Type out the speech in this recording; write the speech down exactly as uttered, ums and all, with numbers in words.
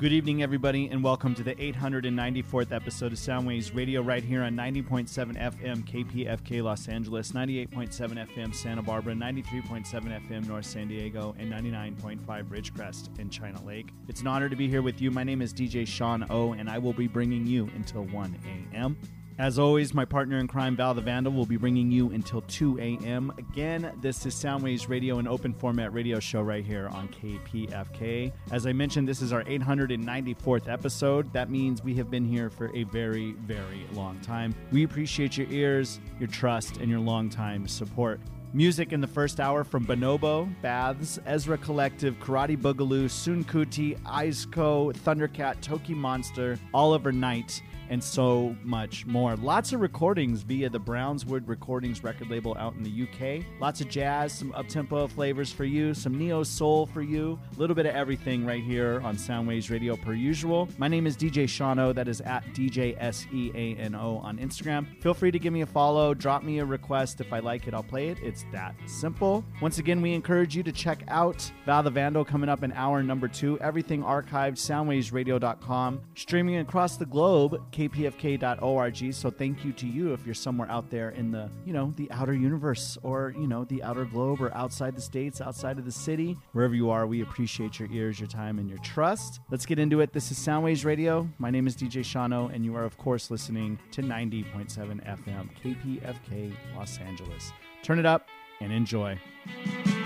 Good evening, everybody, and welcome to the eight hundred ninety-fourth episode of Soundwaves Radio right here on ninety point seven F M K P F K Los Angeles, ninety-eight point seven F M Santa Barbara, ninety-three point seven F M North San Diego, and ninety-nine point five Ridgecrest in China Lake. It's an honor to be here with you. My name is D J Sean O, and I will be bringing you until one a.m. As always, my partner in crime, Val the Vandal, will be bringing you until two a.m. Again, this is Soundwaves Radio, an open format radio show right here on K P F K. As I mentioned, this is our eight hundred ninety-fourth episode. That means we have been here for a very, very long time. We appreciate your ears, your trust, and your long-time support. Music in the first hour from Bonobo, Baths, Ezra Collective, Karate Boogaloo, Sun Kuti, Aizco, Thundercat, Toki Monster, Oliver Knight, and so much more. Lots of recordings via the Brownswood Recordings record label out in the U K. Lots of jazz, some up-tempo flavors for you, some neo-soul for you, a little bit of everything right here on Soundwaves Radio per usual. My name is D J Seano. That is at D J S E A N O on Instagram. Feel free to give me a follow, drop me a request. If I like it, I'll play it. It's that simple. Once again, we encourage you to check out Val the Vandal coming up in hour number two. Everything archived, soundwaves radio dot com. Streaming across the globe, K P F K dot org. So thank you to you if you're somewhere out there in the, you know, the outer universe or, you know, the outer globe or outside the states, outside of the city. Wherever you are, we appreciate your ears, your time, and your trust. Let's get into it. This is Soundwaves Radio. My name is D J Seano, and you are, of course, listening to ninety point seven F M K P F K Los Angeles. Turn it up and enjoy.